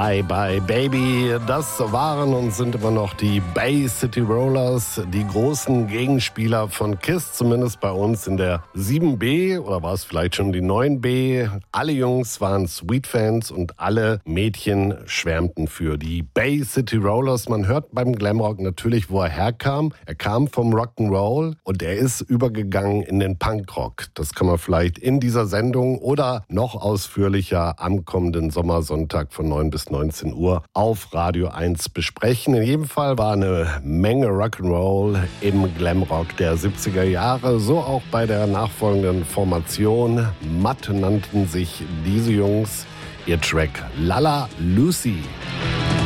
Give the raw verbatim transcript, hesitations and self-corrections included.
Bye Bye Baby, das waren und sind immer noch die Bay City Rollers, die großen Gegenspieler von KISS, zumindest bei uns in der sieben B oder war es vielleicht schon die neun B. Alle Jungs waren Sweet-Fans und alle Mädchen schwärmten für die Bay City Rollers. Man hört beim Glamrock natürlich, wo er herkam. Er kam vom Rock'n'Roll und er ist übergegangen in den Punkrock. Das kann man vielleicht in dieser Sendung oder noch ausführlicher am kommenden Sommersonntag von neun bis neunzehn Uhr auf Radio eins besprechen. In jedem Fall war eine Menge Rock'n'Roll im Glamrock der siebziger Jahre, so auch bei der nachfolgenden Formation. Matt nannten sich diese Jungs. Ihr Track Lala Lucy.